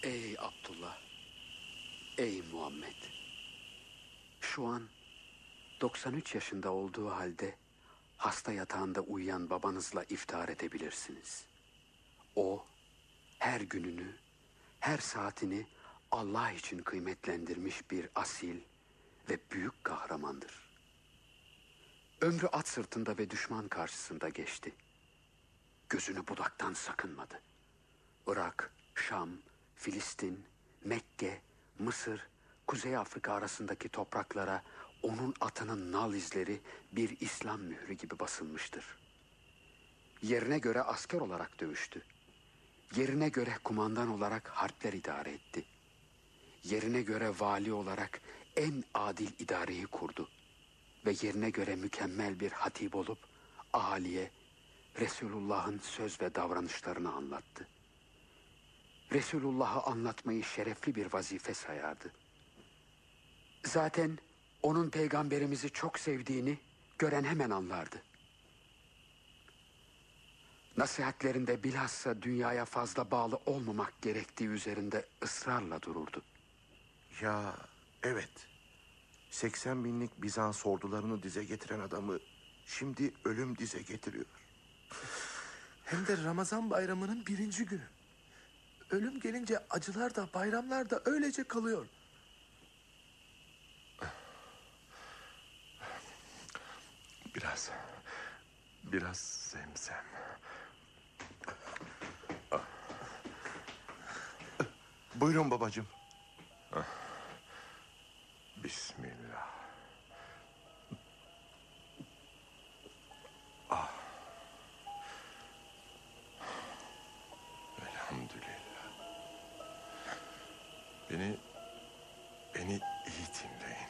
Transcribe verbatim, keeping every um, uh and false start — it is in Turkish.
Ey Abdullah, ey Muhammed. Şu an doksan üç yaşında olduğu halde hasta yatağında uyuyan babanızla iftihar edebilirsiniz. O her gününü, her saatini Allah için kıymetlendirmiş bir asil ve büyük kahramandır. Ömrü at sırtında ve düşman karşısında geçti. Gözünü budaktan sakınmadı. Irak, Şam, Filistin, Mekke, Mısır, Kuzey Afrika arasındaki topraklara onun atının nal izleri bir İslam mührü gibi basılmıştır. Yerine göre asker olarak dövüştü. Yerine göre kumandan olarak harpler idare etti. Yerine göre vali olarak en adil idareyi kurdu. Ve yerine göre mükemmel bir hatip olup ahaliye Resulullah'ın söz ve davranışlarını anlattı. Resulullah'ı anlatmayı şerefli bir vazife sayardı. Zaten onun peygamberimizi çok sevdiğini gören hemen anlardı. Nasihatlerinde bilhassa dünyaya fazla bağlı olmamak gerektiği üzerinde ısrarla dururdu. Ya evet, seksen binlik Bizans ordularını dize getiren adamı şimdi ölüm dize getiriyor. Hem de Ramazan bayramının birinci günü. Ölüm gelince acılar da bayramlar da öylece kalıyor. Biraz, biraz zemzem. Buyurun babacığım. Bismillah. Ah. Elhamdülillah. Beni, beni iyi dinleyin.